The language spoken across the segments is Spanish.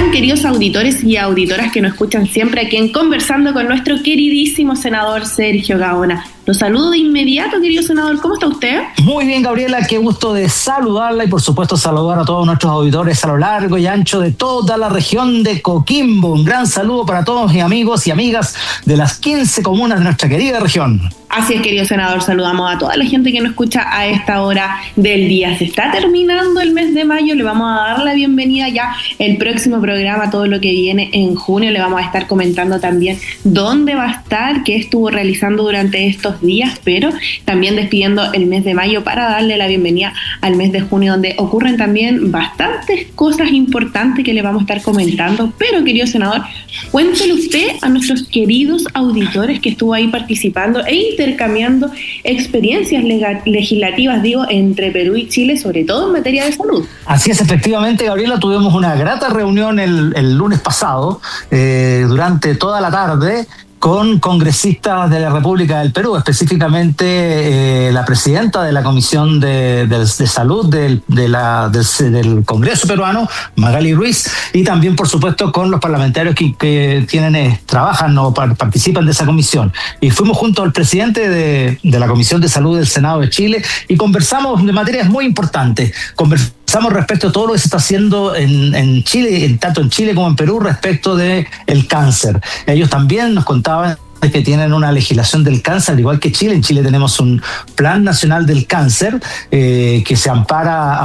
están, queridos auditores y auditoras que nos escuchan siempre aquí en Conversando con nuestro queridísimo senador Sergio Gaona? Los saludo de inmediato, querido senador. ¿Cómo está usted? Muy bien, Gabriela. Qué gusto de saludarla y, por supuesto, saludar a todos nuestros auditores a lo largo y ancho de toda la región de Coquimbo. Un gran saludo para todos mis amigos y amigas de las 15 comunas de nuestra querida región. Así es, querido senador, saludamos a toda la gente que nos escucha a esta hora del día. Se está terminando el mes de mayo, le vamos a dar la bienvenida ya el próximo programa, todo lo que viene en junio. Le vamos a estar comentando también dónde va a estar, qué estuvo realizando durante estos días, pero también despidiendo el mes de mayo para darle la bienvenida al mes de junio, donde ocurren también bastantes cosas importantes que le vamos a estar comentando. Pero, querido senador, cuéntele usted a nuestros queridos auditores que estuvo ahí participando intercambiando experiencias legislativas, entre Perú y Chile, sobre todo en materia de salud. Así es, efectivamente, Gabriela, tuvimos una grata reunión el lunes pasado, durante toda la tarde, con congresistas de la República del Perú, específicamente la presidenta de la Comisión de Salud del Congreso peruano, Magali Ruiz, y también, por supuesto, con los parlamentarios que trabajan o participan de esa comisión. Y fuimos junto al presidente de la Comisión de Salud del Senado de Chile y conversamos de materias muy importantes. Conversamos respecto a todo lo que se está haciendo en Chile, tanto en Chile como en Perú, respecto del cáncer. Ellos también nos contaban que tienen una legislación del cáncer, al igual que Chile. En Chile tenemos un Plan Nacional del Cáncer que se ampara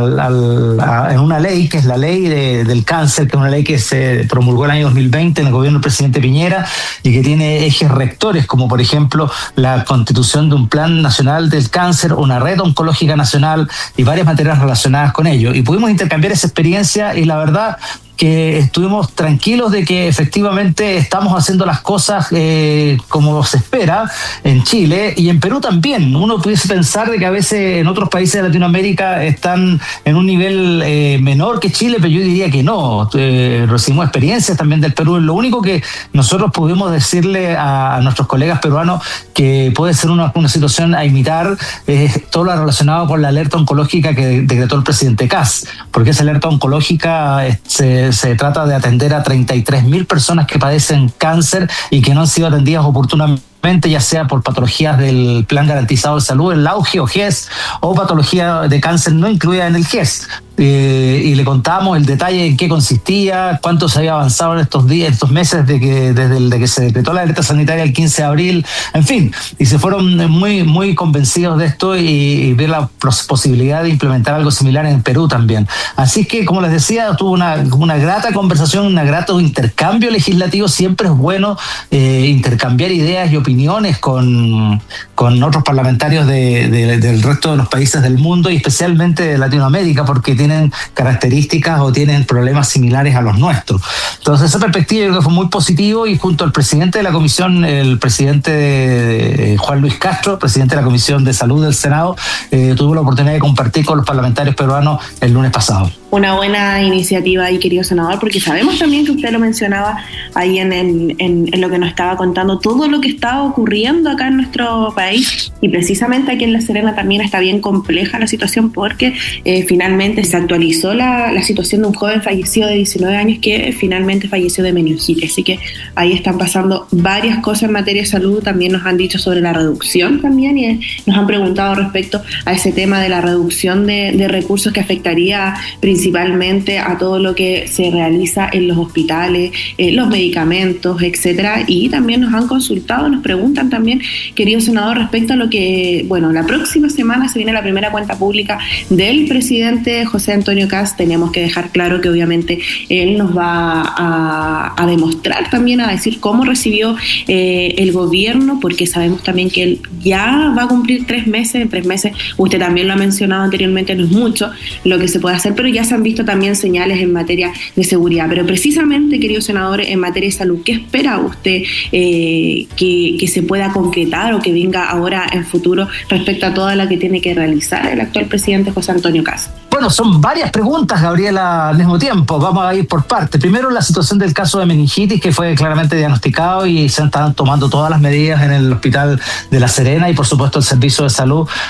en una ley, que es la Ley del Cáncer, que es una ley que se promulgó el año 2020 en el gobierno del presidente Piñera y que tiene ejes rectores, como por ejemplo la constitución de un Plan Nacional del Cáncer, una red oncológica nacional y varias materias relacionadas con ello. Y pudimos intercambiar esa experiencia y la verdad que estuvimos tranquilos de que efectivamente estamos haciendo las cosas como se espera en Chile y en Perú también. Uno pudiese pensar de que a veces en otros países de Latinoamérica están en un nivel menor que Chile, pero yo diría que no. Recibimos experiencias también del Perú. Lo único que nosotros pudimos decirle a nuestros colegas peruanos que puede ser una situación a imitar es todo lo relacionado con la alerta oncológica que decretó el presidente Kast, porque esa alerta oncológica se trata de atender a 33.000 personas que padecen cáncer y que no han sido atendidas oportunamente, ya sea por patologías del Plan Garantizado de Salud, el AUGE o GES, o patología de cáncer no incluida en el GES. Y le contamos el detalle en qué consistía, cuánto se había avanzado en estos días, estos meses desde que se decretó la alerta sanitaria el 15 de abril, en fin, y se fueron muy, muy convencidos de esto y ver la posibilidad de implementar algo similar en Perú también. Así que, como les decía, tuvo una grata conversación, un grato intercambio legislativo. Siempre es bueno intercambiar ideas y opiniones con otros parlamentarios del resto de los países del mundo y especialmente de Latinoamérica, porque tienen características o tienen problemas similares a los nuestros. Entonces, esa perspectiva yo creo que fue muy positivo y junto al presidente de la comisión, el presidente Juan Luis Castro, presidente de la Comisión de Salud del Senado, tuvo la oportunidad de compartir con los parlamentarios peruanos el lunes pasado. Una buena iniciativa ahí, querido senador, porque sabemos también que usted lo mencionaba ahí en lo que nos estaba contando, todo lo que está ocurriendo acá en nuestro país, y precisamente aquí en La Serena también está bien compleja la situación porque finalmente se actualizó la situación de un joven fallecido de 19 años que finalmente falleció de meningitis. Así que ahí están pasando varias cosas en materia de salud. También nos han dicho sobre la reducción también y nos han preguntado respecto a ese tema de la reducción de recursos que afectaría principalmente a todo lo que se realiza en los hospitales, los medicamentos, etcétera. Y también nos han consultado, nos preguntan también, querido senador, respecto a lo que, la próxima semana se viene la primera cuenta pública del presidente José Antonio Kast. Tenemos que dejar claro que obviamente él nos va a demostrar también, a decir cómo recibió el gobierno, porque sabemos también que él ya va a cumplir 3 meses. En 3 meses, usted también lo ha mencionado anteriormente, no es mucho lo que se puede hacer, pero ya se han visto también señales en materia de seguridad. Pero precisamente, querido senador, en materia de salud, ¿qué espera usted que se pueda concretar o que venga ahora en futuro respecto a toda la que tiene que realizar el actual presidente José Antonio Kast? Bueno, son varias preguntas, Gabriela, al mismo tiempo. Vamos a ir por partes. Primero, la situación del caso de meningitis, que fue claramente diagnosticado y se están tomando todas las medidas en el hospital de La Serena y, por supuesto, el servicio de salud